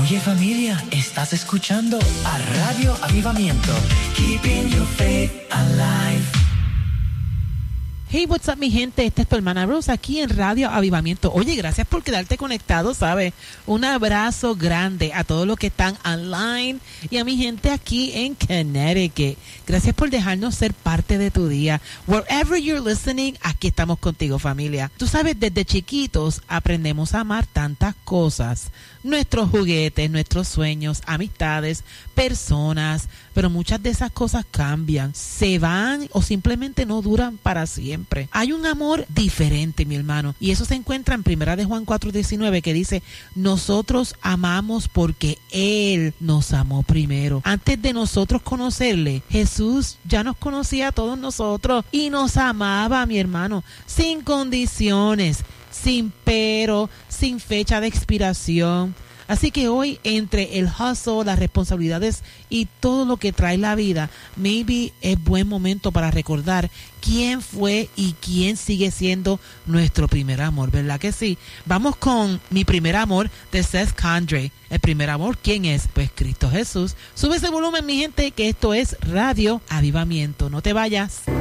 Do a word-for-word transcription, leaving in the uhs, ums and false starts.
Oye familia, estás escuchando a Radio Avivamiento. Keeping your faith alive. Hey, what's up, mi gente? Esta es tu hermana Rose aquí en Radio Avivamiento. Oye, gracias por quedarte conectado, ¿sabes? Un abrazo grande a todos los que están online y a mi gente aquí en Connecticut. Gracias por dejarnos ser parte de tu día. Wherever you're listening, aquí estamos contigo, familia. Tú sabes, desde chiquitos aprendemos a amar tantas cosas. Nuestros juguetes, nuestros sueños, amistades, personas, pero muchas de esas cosas cambian, se van o simplemente no duran para siempre. Hay un amor diferente, mi hermano, y eso se encuentra en Primera de Juan cuatro diecinueve, que dice: nosotros amamos porque Él nos amó primero. Antes de nosotros conocerle, Jesús ya nos conocía a todos nosotros y nos amaba, mi hermano, sin condiciones, sin pero, sin fecha de expiración. Así que hoy, entre el hustle, las responsabilidades y todo lo que trae la vida, maybe es buen momento para recordar quién fue y quién sigue siendo nuestro primer amor, ¿verdad que sí? Vamos con Mi Primer Amor de Seth Condrey. El primer amor, ¿quién es? Pues Cristo Jesús. Sube ese volumen, mi gente, que esto es Radio Avivamiento. No te vayas.